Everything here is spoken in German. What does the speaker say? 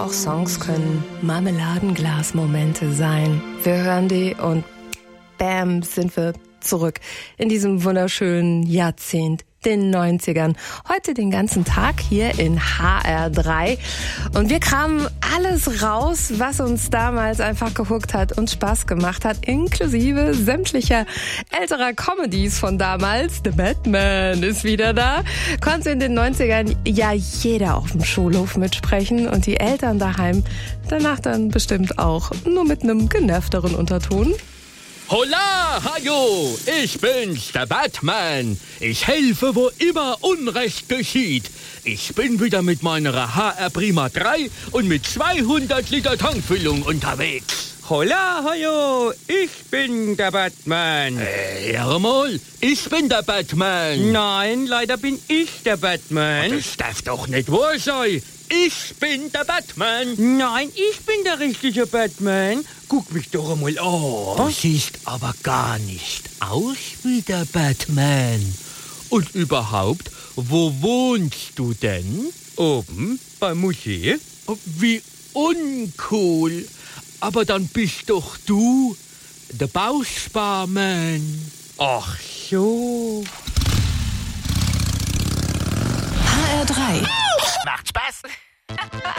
Auch Songs können Marmeladenglas-Momente sein. Wir hören die und bam, sind wir zurück in diesem wunderschönen Jahrzehnt, den 90ern. Heute den ganzen Tag hier in HR3. Und wir kramen alles raus, was uns damals einfach gehuckt hat und Spaß gemacht hat, inklusive sämtlicher älterer Comedies von damals. The Batman ist wieder da. Konnte in den 90ern ja jeder auf dem Schulhof mitsprechen und die Eltern daheim danach dann bestimmt auch, nur mit einem genervteren Unterton. Holla, hajo, ich bin's, der Batman. Ich helfe, wo immer Unrecht geschieht. Ich bin wieder mit meiner HR Prima 3 und mit 200 Liter Tankfüllung unterwegs. Holla, hajo, ich bin der Batman. Hör mal, ich bin der Batman. Nein, leider bin ich der Batman. Das darf doch nicht wahr sein. Ich bin der Batman. Nein, ich bin der richtige Batman. Guck mich doch einmal an. Du siehst aber gar nicht aus wie der Batman. Und überhaupt, wo wohnst du denn? Oben beim Museum. Wie uncool. Aber dann bist doch du der Bausparman. Ach so. HR3. Macht Spaß.